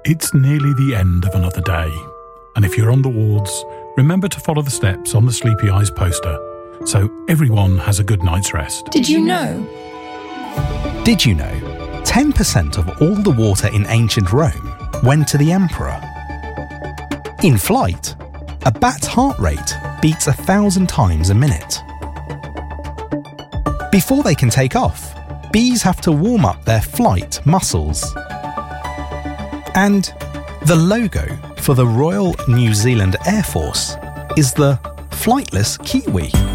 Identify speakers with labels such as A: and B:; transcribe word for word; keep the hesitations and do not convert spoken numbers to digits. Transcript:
A: It's nearly the end of another day, and if you're on the wards, remember to follow the steps on the Sleepy Eyes poster, so everyone has a good night's rest.
B: Did you know?
C: Did you know ten percent of all the water in ancient Rome went to the emperor? In flight, a bat's heart rate beats a thousand times a minute. Before they can take off, bees have to warm up their flight muscles. And the logo for the Royal New Zealand Air Force is the flightless kiwi.